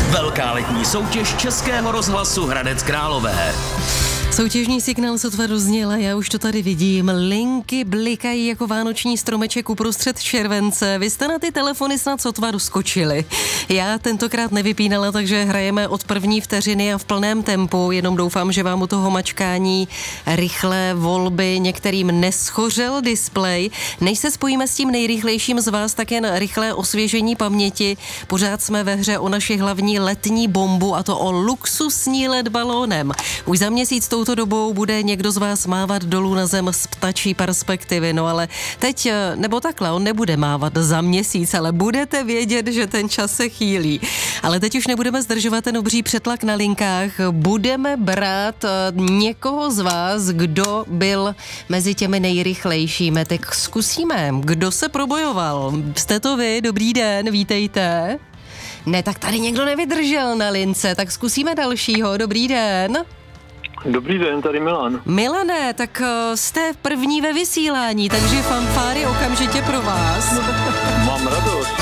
Velká letní soutěž Českého rozhlasu Hradec Králové. Soutěžní signál sotva dozněl a já už to tady vidím. Linky blikají jako vánoční stromeček uprostřed července. Vy jste na ty telefony snad sotva doskočili. Já tentokrát nevypínala, takže hrajeme od první vteřiny a v plném tempu. Jenom doufám, že vám u toho mačkání rychlé volby některým neschořel displej. Než se spojíme s tím nejrychlejším z vás, tak jen rychlé osvěžení paměti. Pořád jsme ve hře o naši hlavní letní bombu, a to o luxusní LED balónem. Už za měsíc touto dobou bude někdo z vás mávat dolů na zem z ptačí perspektivy, no ale teď, nebo takhle, on nebude mávat za měsíc, ale budete vědět, že ten čas se chýlí. Ale teď už nebudeme zdržovat ten obří přetlak na linkách, budeme brát někoho z vás, kdo byl mezi těmi nejrychlejšími. Tak zkusíme, kdo se probojoval. Jste to vy, dobrý den, vítejte. Ne, tak tady někdo nevydržel na lince, tak zkusíme dalšího, dobrý den. Dobrý den, tady Milan. Milane, tak jste první ve vysílání, takže fanfáry okamžitě pro vás. Mám radost.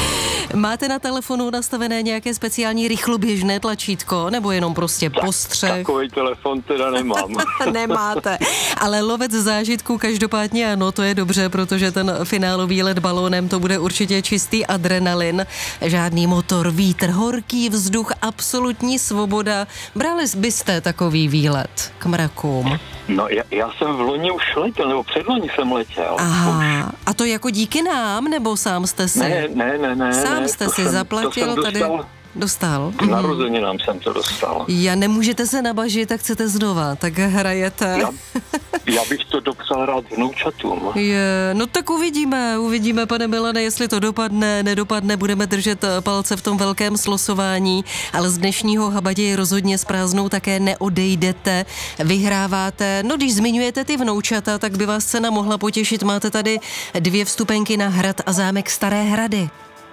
Máte na telefonu nastavené nějaké speciální rychloběžné tlačítko, nebo jenom prostě postřeh? Takový telefon teda nemám. Nemáte, ale lovec zážitku každopádně ano, to je dobře, protože ten finálový let balónem, to bude určitě čistý adrenalin, žádný motor, vítr, horký vzduch, absolutní svoboda. Brali byste takový výlet k mrakům? No, já jsem v loni už letěl, nebo předloni jsem letěl. Aha, a to jako díky nám, nebo sám jste si? Ne. Sám jste si zaplatil tady? Dostal? K narozeninám jsem to dostal. Já nemůžete se nabažit, tak chcete znova, tak hrajete. Já bych to dopřál rád vnoučatům. No tak uvidíme, pane Milane, jestli to dopadne, nedopadne, budeme držet palce v tom velkém slosování, ale z dnešního habaději rozhodně s prázdnou také neodejdete, vyhráváte. No když zmiňujete ty vnoučata, tak by vás cena mohla potěšit, máte tady 2 vstupenky na hrad a zámek Staré Hrady.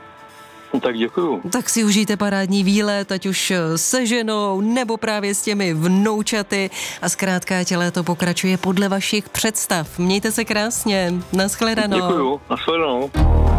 Tak děkuju. Tak si užijte parádní výlet, ať už se ženou, nebo právě s těmi vnoučaty a zkrátka ať léto pokračuje podle vašich představ. Mějte se krásně, nashledanou. Děkuju, nashledanou.